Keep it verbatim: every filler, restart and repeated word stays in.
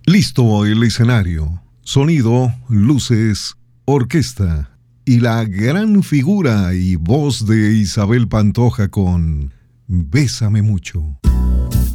Listo el escenario, sonido, luces, orquesta y la gran figura y voz de Isabel Pantoja con Bésame mucho.